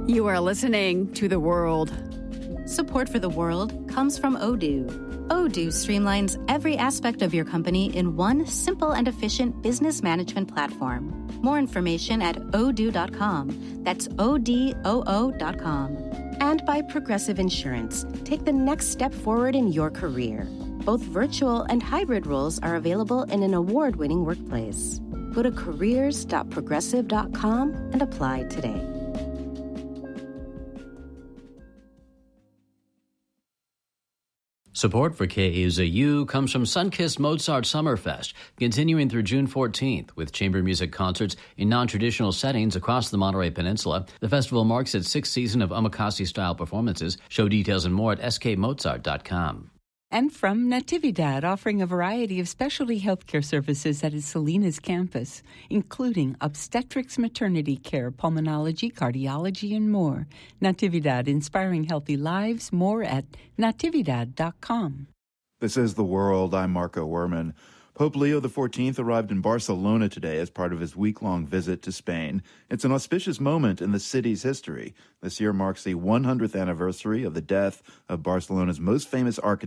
You are listening to The World. Support for The World comes from Odoo. Odoo streamlines every aspect of your company in one simple and efficient business management platform. More information at odoo.com. That's ODOO.com. And by Progressive Insurance. Take the next step forward in your career. Both virtual and hybrid roles are available in an award-winning workplace. Go to careers.progressive.com and apply today. Support for KAZU comes from Sunkist Mozart Summerfest, continuing through June 14th with chamber music concerts in non-traditional settings across the Monterey Peninsula. The festival marks its sixth season of omakase-style performances. Show details and more at skmozart.com. And from Natividad, offering a variety of specialty healthcare services at its Salinas campus, including obstetrics, maternity care, pulmonology, cardiology, and more. Natividad, inspiring healthy lives. More at natividad.com. This is The World. I'm Marco Werman. Pope Leo XIV arrived in Barcelona today as part of his week-long visit to Spain. It's an auspicious moment in the city's history. This year marks the 100th anniversary of the death of Barcelona's most famous architect,